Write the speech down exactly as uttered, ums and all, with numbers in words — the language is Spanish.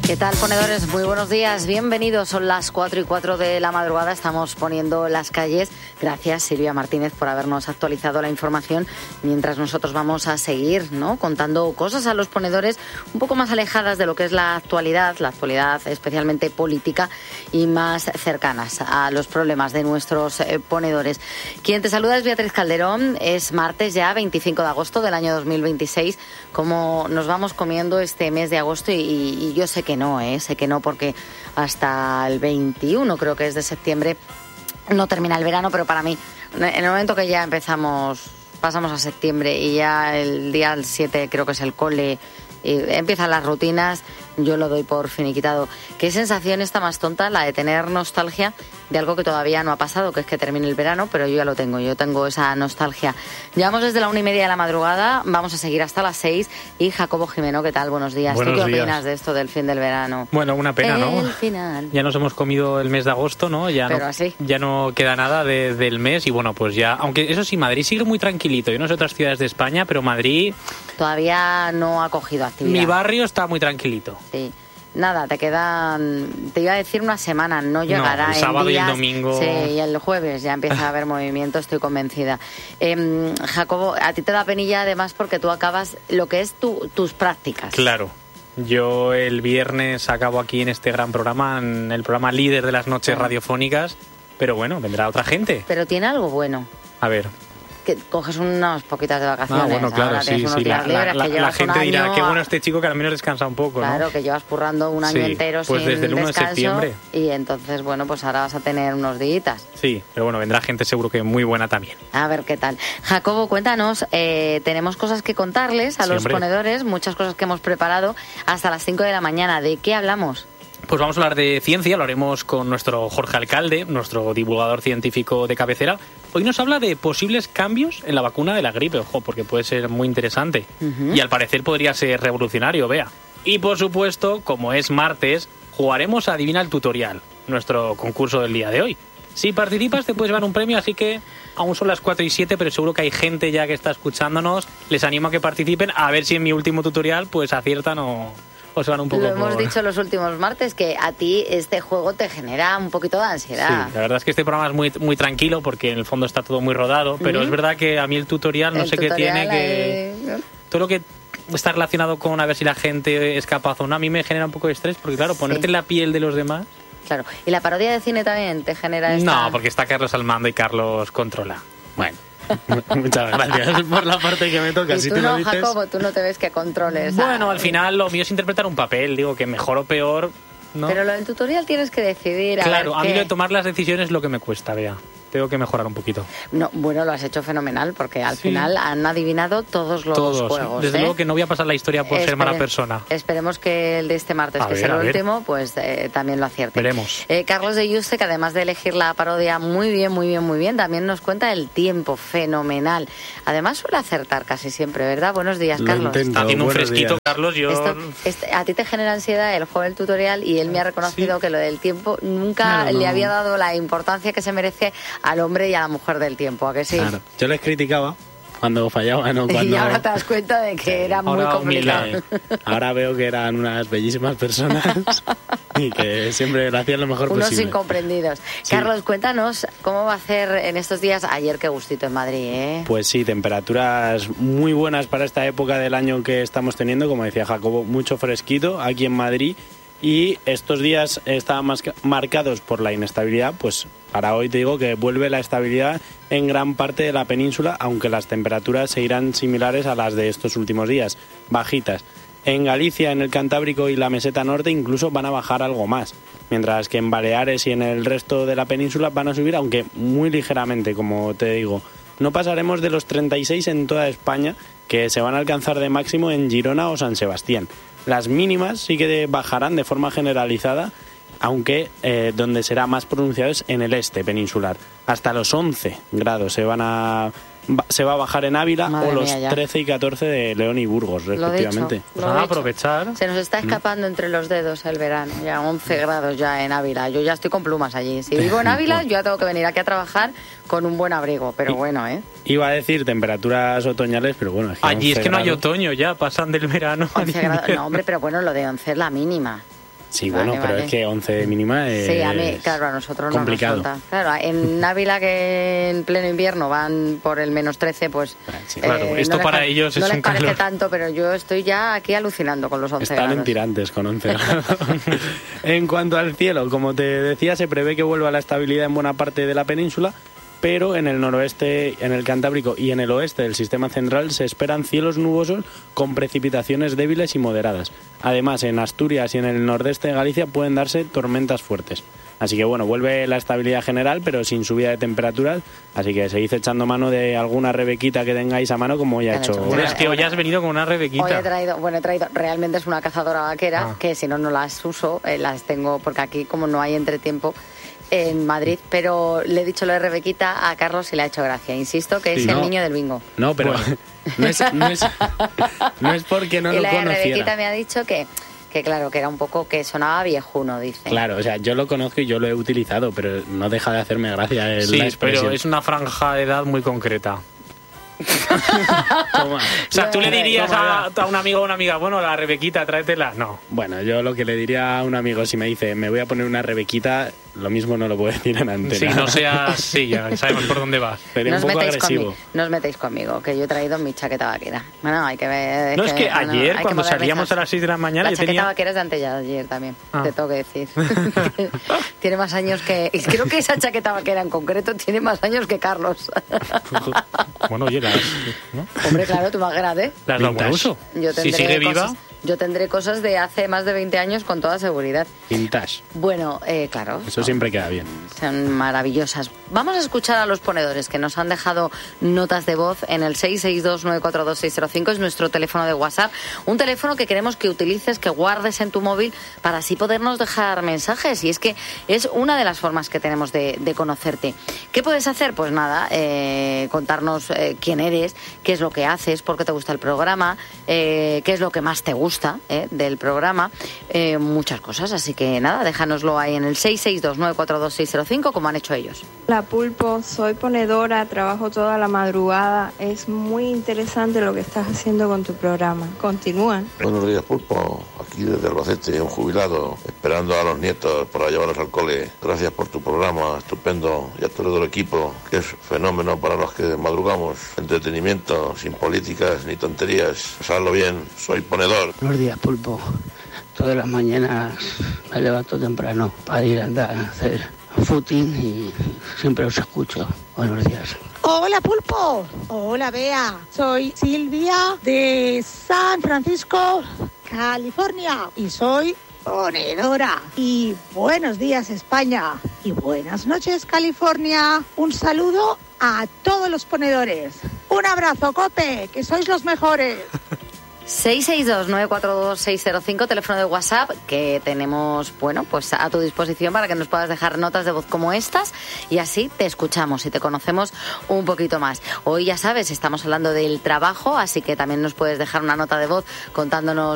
¿Qué tal, ponedores? Muy buenos días, bienvenidos. Son las cuatro y cuatro de la madrugada, estamos poniendo las calles. Gracias, Silvia Martínez, por habernos actualizado la información, mientras nosotros vamos a seguir, ¿no?, contando cosas a los ponedores un poco más alejadas de lo que es la actualidad, la actualidad especialmente política, y más cercanas a los problemas de nuestros eh, ponedores. Quien te saluda es Beatriz Calderón. Es martes ya, veinticinco de agosto del año dos mil veintiséis. Como nos vamos comiendo este mes de agosto, y, y yo sé que no, ¿eh? sé que no, porque hasta el veintiuno, creo que es de septiembre, no termina el verano, pero para mí, en el momento que ya empezamos, pasamos a septiembre y ya el día siete creo que es el cole, y empiezan las rutinas, yo lo doy por finiquitado. ¿Qué sensación está más tonta? La de tener nostalgia de algo que todavía no ha pasado, que es que termine el verano, pero yo ya lo tengo, yo tengo esa nostalgia. Llevamos desde la una y media de la madrugada, vamos a seguir hasta las seis. Y Jacobo Jimeno, ¿qué tal? Buenos días. Buenos ¿Tú qué días. opinas de esto del fin del verano? Bueno, una pena, ¿no? El final. Ya nos hemos comido el mes de agosto, ¿no? Ya Pero no, así. ya no queda nada de, del mes y bueno, pues ya... Aunque eso sí, Madrid sigue muy tranquilito. Yo no sé otras ciudades de España, pero Madrid... Todavía no ha cogido actividad. Mi barrio está muy tranquilito. Sí. Nada, te quedan, te iba a decir una semana, no llegará. No, el sábado en días, y el domingo. Sí, y el jueves ya empieza a haber movimiento, estoy convencida. Eh, Jacobo, a ti te da penilla además porque tú acabas lo que es tu, tus prácticas. Claro. Yo el viernes acabo aquí en este gran programa, en el programa líder de las noches radiofónicas, pero bueno, vendrá otra gente. Pero tiene algo bueno. A ver. Que coges unas poquitas de vacaciones. Ah, bueno, claro, ahora sí, sí. La, la, la, la gente dirá, qué bueno este chico que al menos descansa un poco, claro, ¿no? que llevas currando un año sí, entero pues sin desde el uno de descanso, septiembre. Y entonces, bueno, pues ahora vas a tener unos días. Sí, pero bueno, vendrá gente seguro que muy buena también. A ver qué tal. Jacobo, cuéntanos, eh, tenemos cosas que contarles a sí, los hombre. ponedores, muchas cosas que hemos preparado hasta las cinco de la mañana. ¿De qué hablamos? Pues vamos a hablar de ciencia, lo haremos con nuestro Jorge Alcalde, nuestro divulgador científico de cabecera. Hoy nos habla de posibles cambios en la vacuna de la gripe, ojo, porque puede ser muy interesante. Uh-huh. Y al parecer podría ser revolucionario, vea. Y por supuesto, como es martes, jugaremos a Adivina el Tutorial, nuestro concurso del día de hoy. Si participas te puedes llevar un premio, así que aún son las cuatro y siete, pero seguro que hay gente ya que está escuchándonos. Les animo a que participen, a ver si en mi último tutorial pues aciertan o... O se van un poco Lo hemos por... dicho los últimos martes, que a ti este juego te genera un poquito de ansiedad. Sí, la verdad es que este programa es muy muy tranquilo porque en el fondo está todo muy rodado, pero uh-huh. es verdad que a mí el tutorial no el sé tutorial qué tiene, que hay... todo lo que está relacionado con a ver si la gente es capaz o no, a mí me genera un poco de estrés porque claro, ponerte sí. en la piel de los demás... Claro, ¿y la parodia de cine también te genera esta...? No, porque está Carlos al mando y Carlos controla. Bueno... Muchas gracias por la parte que me toca. Y si tú te no, lo dices... Jacobo, tú no te ves que controles. Bueno, a... al final lo mío es interpretar un papel, digo que mejor o peor, ¿no? Pero lo del tutorial tienes que decidir. A claro, ver a mí qué... lo de tomar las decisiones es lo que me cuesta, vea. Tengo que mejorar un poquito. No, bueno, lo has hecho fenomenal porque al sí. final han adivinado todos los todos, juegos. Desde ¿eh? luego que no voy a pasar la historia por Espere- ser mala persona. Esperemos que el de este martes, a que ver, es el ver. último, pues eh, también lo acierte. Veremos. Eh, Carlos de Yuste, que además de elegir la parodia muy bien, muy bien, muy bien, también nos cuenta el tiempo, fenomenal. Además suele acertar casi siempre, ¿verdad? Buenos días, lo Carlos. Intento. Está haciendo un Buenos fresquito, días. Carlos. Yo... Esto, este, a ti te genera ansiedad el juego del tutorial y él me ha reconocido sí. que lo del tiempo nunca claro, le no. había dado la importancia que se merece al hombre y a la mujer del tiempo, ¿a que sí? Claro. Yo les criticaba cuando fallaban o cuando... Y ahora te das cuenta de que sí. era muy Ahora complicado. humilde. Ahora veo que eran unas bellísimas personas y que siempre lo hacían lo mejor Unos posible. incomprendidos. Sí. Carlos, cuéntanos cómo va a hacer en estos días. Ayer qué gustito en Madrid, ¿eh? Pues sí, temperaturas muy buenas para esta época del año que estamos teniendo. Como decía Jacobo, mucho fresquito aquí en Madrid. Y estos días estaban más marcados por la inestabilidad, pues para hoy te digo que vuelve la estabilidad en gran parte de la península, aunque las temperaturas seguirán similares a las de estos últimos días, bajitas. En Galicia, en el Cantábrico y la Meseta Norte incluso van a bajar algo más, mientras que en Baleares y en el resto de la península van a subir, aunque muy ligeramente, como te digo. No pasaremos de los treinta y seis en toda España, que se van a alcanzar de máximo en Girona o San Sebastián. Las mínimas sí que bajarán de forma generalizada, aunque eh, donde será más pronunciado es en el este peninsular. Hasta los once grados se van a se va a bajar en Ávila. Madre o los mía, trece y catorce de León y Burgos, respectivamente. Pues van a aprovechar. Se nos está escapando ¿Mm? entre los dedos el verano. Ya once grados ya en Ávila. Yo ya estoy con plumas allí. Si vivo en Ávila, yo ya tengo que venir aquí a trabajar con un buen abrigo. Pero bueno, ¿eh? Iba a decir temperaturas otoñales, pero bueno. Es que allí es que grados. No hay otoño ya, pasan del verano. once grados. No, hombre, pero bueno, lo de once es la mínima. Sí, Vale, bueno, pero vale. es que once de mínima es Sí, a mí, claro, a nosotros complicado. no nos falta. Claro, en Ávila, que en pleno invierno van por el menos trece, pues... Sí, claro, esto no les para pa- ellos no es les un parece calor. tanto, pero yo estoy ya aquí alucinando con los once Están grados. en tirantes con once grados. En cuanto al cielo, como te decía, se prevé que vuelva la estabilidad en buena parte de la península, pero en el noroeste, en el Cantábrico y en el oeste del sistema central se esperan cielos nubosos con precipitaciones débiles y moderadas. Además, en Asturias y en el nordeste de Galicia pueden darse tormentas fuertes. Así que bueno, vuelve la estabilidad general, pero sin subida de temperaturas. Así que seguid echando mano de alguna rebequita que tengáis a mano, como ya he Han hecho hecho. un Bueno, Bueno, es que hoy bueno. has venido con una rebequita. Hoy he traído, bueno, he traído, realmente es una cazadora vaquera, Ah. que si no, no las uso, eh, las tengo, porque aquí como no hay entretiempo en Madrid, pero le he dicho lo de Rebequita a Carlos y le ha hecho gracia. Insisto que es Sí, el no. niño del bingo. No, pero Bueno. no, es, no, es, no es porque no y lo la de Rebequita conociera. me ha dicho que, que claro, que era un poco, que sonaba viejuno, dice. Claro, o sea, yo lo conozco y yo lo he utilizado, pero no deja de hacerme gracia el, Sí, la expresión. pero es una franja de edad muy concreta. Toma. O sea, tú le Toma dirías ya. a, a un amigo o una amiga, bueno, la rebequita, tráetela. No. Bueno, yo lo que le diría a un amigo si me dice me voy a poner una rebequita, lo mismo no lo puedo decir en antena. Sí, no seas... Sí, ya sabemos por dónde vas. Sería No un os, poco metáis agresivo. conmigo, no os metéis conmigo, que yo he traído mi chaqueta vaquera. Bueno, hay que ver... No, es que bueno, ayer, hay que cuando modernizar. salíamos a las seis de la mañana, La yo chaqueta tenía... vaquera es de antes ya de ayer también, Ah. te tengo que decir. Tiene más años que... y creo que esa chaqueta vaquera en concreto tiene más años que Carlos. Bueno, oye, las... ¿no? Hombre, claro, tú más grande. Las da buen Vintage. uso. Yo Si tendré sigue viva... cosas, yo tendré cosas de hace más de veinte años con toda seguridad. Vintage. Bueno, eh, claro. Eso siempre queda bien. Son maravillosas. Vamos a escuchar a los ponedores que nos han dejado notas de voz en el seis seis dos nueve cuatro dos seis cero cinco, es nuestro teléfono de WhatsApp. Un teléfono que queremos que utilices, que guardes en tu móvil para así podernos dejar mensajes. Y es que es una de las formas que tenemos de, de conocerte. ¿Qué puedes hacer? Pues nada, eh, contarnos eh, quién eres, qué es lo que haces, por qué te gusta el programa, eh, qué es lo que más te gusta eh, del programa, eh, muchas cosas. Así que nada, déjanoslo ahí en el seis seis dos nueve cuatro dos seis cero cinco, como han hecho ellos. Hola Pulpo, soy ponedora, trabajo toda la madrugada. Es muy interesante lo que estás haciendo con tu programa. Continúan. Buenos días, Pulpo. Aquí desde Albacete, un jubilado, esperando a los nietos para llevarlos al cole. Gracias por tu programa, estupendo. Y a todo el equipo, que es fenómeno para los que madrugamos. Entretenimiento, sin políticas ni tonterías. Pasadlo bien, soy ponedor. Buenos días, Pulpo. Todas las mañanas me levanto temprano para ir a andar a hacer footing y siempre os escucho. Buenos días. Hola Pulpo, hola Bea, soy Silvia de San Francisco, California y soy ponedora. Y buenos días España y buenas noches California. Un saludo a todos los ponedores. Un abrazo, Cope, que sois los mejores. seis seis dos nueve cuatro dos seis cero cinco, teléfono de WhatsApp que tenemos, bueno, pues a tu disposición para que nos puedas dejar notas de voz como estas y así te escuchamos y te conocemos un poquito más. Hoy ya sabes, estamos hablando del trabajo, así que también nos puedes dejar una nota de voz contándonos